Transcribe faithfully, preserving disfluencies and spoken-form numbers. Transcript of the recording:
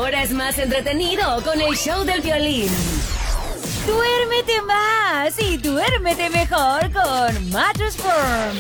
Ahora es más entretenido con el show del violín. Duérmete más y duérmete mejor con Mattress Firm.